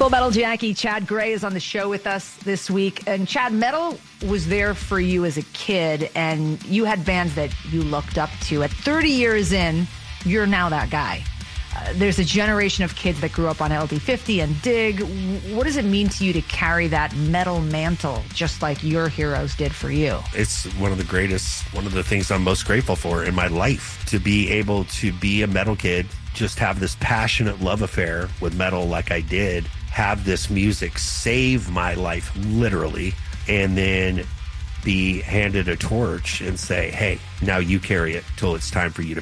Full Metal Jackie, Chad Gray is on the show with us this week. And Chad, metal was there for you as a kid, and you had bands that you looked up to. At 30 years in, you're now that guy. There's a generation of kids that grew up on LD50 and Dig. What does it mean to you to carry that metal mantle just like your heroes did for you? It's one of the things I'm most grateful for in my life, to be able to be a metal kid, just have this passionate love affair with metal like I did, have this music save my life literally, and then be handed a torch and say, hey, now you carry it till it's time for you to